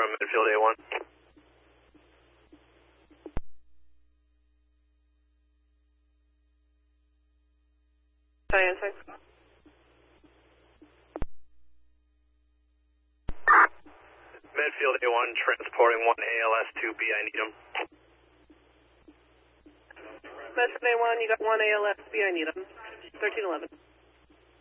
from Medfield A1. Cheyenne, thanks. Medfield A1 transporting 1 ALS to BI Needham. Medfield A1, you got 1 ALS, BI Needham, 1311.